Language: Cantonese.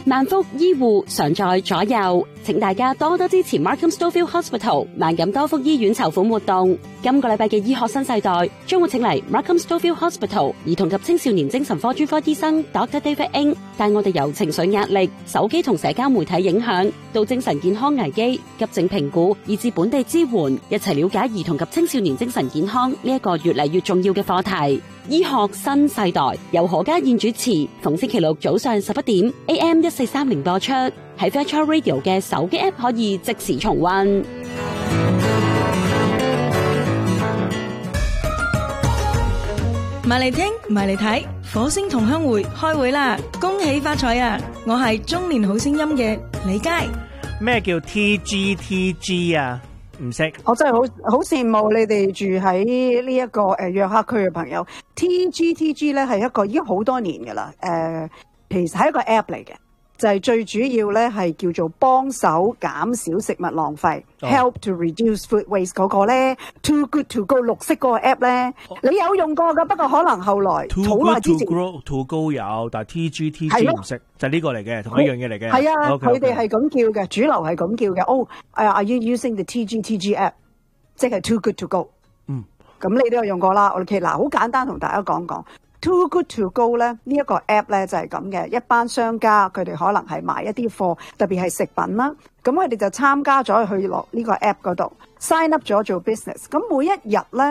萬福醫護常在左右，請大家多多支持 Markham Stouffville Hospital 萬錦多福醫院籌款活動。今個禮拜嘅醫學新世代將會請嚟 Markham Stouffville Hospital 兒童及青少年精神科專科醫生 Dr. David Ng， 帶我哋由情緒壓力、手機同社交媒體影響到精神健康危機、急症評估，以至本地支援，一齊了解兒童及青少年精神健康呢一個越嚟越重要嘅課題。醫學新世代由何家燕主持，逢星期六早上11點 AM 1430播出，喺 Virtual Radio 嘅手機 App 可以即時重溫。 埋嚟聽，埋嚟睇，火星同鄉會開會啦！恭喜發財啊！我係中年好聲音嘅李佳。 咩叫 TGTG 啊？唔識， 我真係好羨慕你哋住喺呢一個約克區嘅朋友。TGTG 咧係一個已經好多年㗎啦，其實係一個 app 嚟嘅，就係最主要咧係叫做幫手減少食物浪費、help to reduce food waste 嗰個咧 Too Good To Go 綠色嗰個 app 咧，你有用過㗎，不過可能後來好耐之前 Too Good To Go 有，但係 TGTG 唔識，就係呢個嚟嘅，同一樣嘢嚟嘅。 係啊，佢哋係咁叫嘅，主流係咁叫嘅。Are you using the TGTG app？ 即係 Too Good To Go。咁你都有用過啦。OK， 嗱，好簡單同大家講講。Too Good To Go 咧，呢一個 app 咧就係咁嘅，一班商家佢哋可能係賣一啲貨，特別係食品啦，咁佢哋就參加咗去落呢個 app 嗰度 sign up 咗做 business，咁每一日咧